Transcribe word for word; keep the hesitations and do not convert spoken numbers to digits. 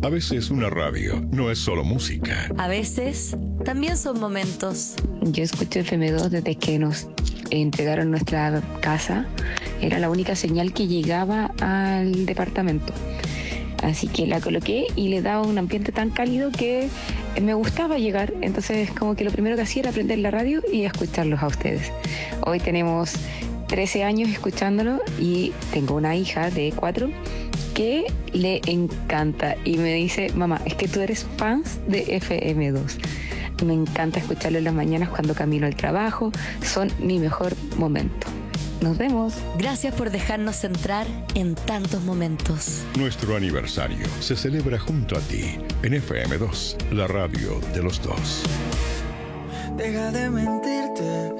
A veces una radio no es solo música. A veces también son momentos. Yo escucho F M dos desde que nos entregaron nuestra casa. Era la única señal que llegaba al departamento. Así que la coloqué y le daba un ambiente tan cálido que me gustaba llegar. Entonces, como que lo primero que hacía era prender la radio y escucharlos a ustedes. Hoy tenemos trece años escuchándolo y tengo una hija de cuatro que le encanta y me dice: mamá, es que tú eres fans de F M dos. Me encanta escucharlo en las mañanas cuando camino al trabajo. Son mi mejor momento. Nos vemos. Gracias por dejarnos entrar en tantos momentos. Nuestro aniversario se celebra junto a ti en F M dos, la radio de los dos. Deja de mentirte,